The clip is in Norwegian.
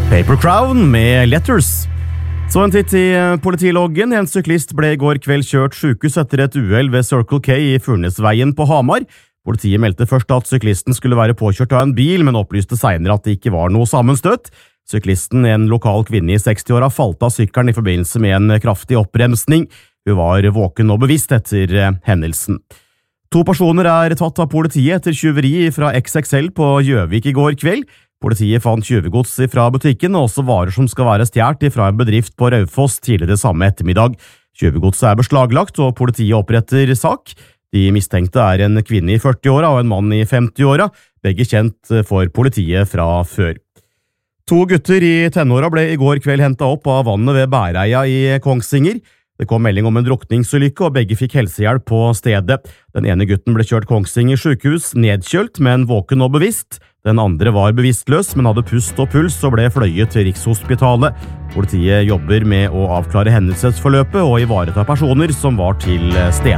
Paper Crown med Letters. Så en titt i politiloggen. En syklist ble i går kveld kjørt sykehus etter et uhell ved Circle K i Furnesveien på Hamar. Politiet meldte først at syklisten skulle være påkjørt av en bil, men opplyste senere at det ikke var noe sammenstøt. Syklisten, en lokal kvinne i 60-åra, falt av sykkelen i forbindelse med en kraftig oppbremsning. Hun var våken og bevisst etter hendelsen. 2 personer er tatt av politiet etter tyveri fra XXL på Gjøvik i går kveld. Politiet fant tjuvgods fra butikken og også varer som skal være stjålet fra en bedrift på Raufoss tidligere samme ettermiddag. Tjuvgodset er beslaglagt og politiet oppretter sak. De mistenkte er en kvinne i 40-åra og en mann i 50-åra, begge kjent for politiet fra før. 2 gutter i tenåra ble i går kveld hentet opp av vannet ved Bæreia i Kongsvinger. Det kom melding om en drukningsulykke, og begge fikk helsehjelp på stedet. Den ene gutten ble kjørt Kongsvinger sykehus, nedkjølt, men våken og bevisst. Den andre var bevisstløs, men hadde pust og puls og ble fløyet til Rikshospitalet. Politiet jobber med å avklare hendelsesforløpet og ivareta personer som var til stede.